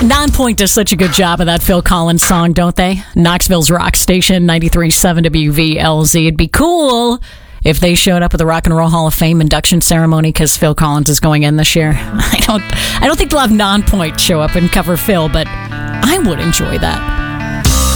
Nonpoint does such a good job of that Phil Collins song, don't they? Knoxville's rock station, 93.7 WVLZ. It'd be cool if they showed up at the Rock and Roll Hall of Fame induction ceremony because Phil Collins is going in this year. I don't think they'll have Nonpoint show up and cover Phil, but I would enjoy that.